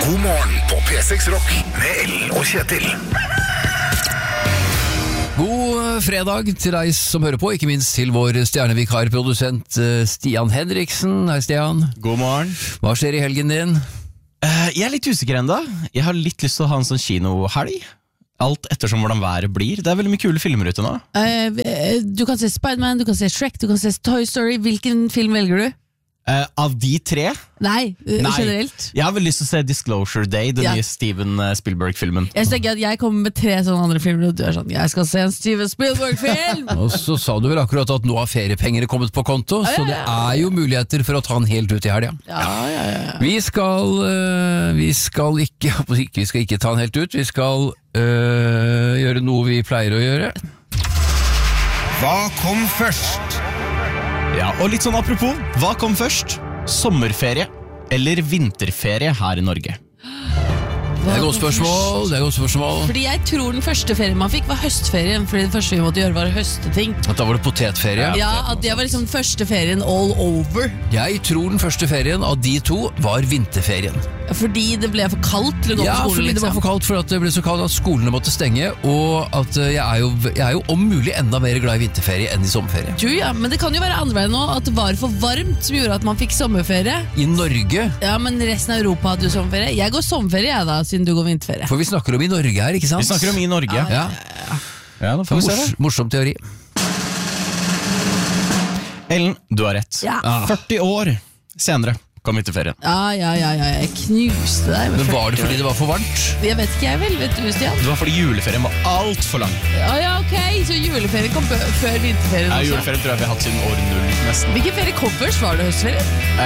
God morgen på P6 Rock med Ellen og Kjetil. God fredag til deg som hører på, ikke minst til vår stjernevikarprodusent Stian Henriksen. Hei Stian. God morgen. Hva skjer i helgen din? Jeg er litt usikker enda. Jeg har litt lyst til å ha en sånn kinohelg. Alt ettersom hvordan været blir. Det er veldig mye kule filmer ute nå. Du kan se Spider-Man, du kan se Shrek, du kan se Toy Story. Hvilken film velger du? Av de tre? Nei, generelt. Jeg har vel lyst til å se Disclosure Day, den nye Steven Spielberg-filmen. Jeg tenker at jeg kommer med 3 sånne andre filmer, og du er sånn, jeg skal se en Steven Spielberg-film. Og så sa du vel akkurat at nå har feriepengene kommet på konto, så det er jo muligheter for å ta den helt ut i helga. Ja. Vi skal ikke ta den helt ut, vi skal gjøre noe vi pleier å gjøre. Hva kom først? Ja, og litt sånn apropos, hva kom først? Sommerferie eller vinterferie her i Norge? Det er et godt spørsmål. Fordi jeg tror den første ferien man fikk var høstferien. Fordi det første vi måtte gjøre var høsteting. At da var det potetferie? Ja, at det var liksom første ferien all over. Jeg tror den første ferien av de to var vinterferien. Fordi det ble for kaldt til å gå på skolen. Fordi det var for kaldt, for at det ble så kaldt at skolene måtte stenge. Og at jeg er jo om mulig enda mer glad i vinterferie enn i sommerferie. Du, ja, men det kan jo være andre veien nå. At det var for varmt som gjorde at man fikk sommerferie. I Norge? Ja, men resten av Europa hadde jo sommerferie. Jeg går sommerferie, jeg da, siden du går vinterferie. For vi snakker om i Norge her, ikke sant? Vi snakker om i Norge. Ja. Ja, da får vi se det. Morsom teori. Ellen, du har rett. Ja. 40 år senere kom vinterferien. Ja, jeg knuste deg. Men var det fordi det var for varmt? Jeg vet ikke, vet du, Stian? Det var fordi juleferien var alt for lang. Ja, ok, så juleferien kom før vinterferien også. Juleferien tror jeg vi har hatt siden år 0 nesten. Hvilken ferie kom først? Var det høstferien?